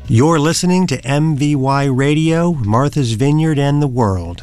You're listening to MVY Radio, Martha's Vineyard and the World.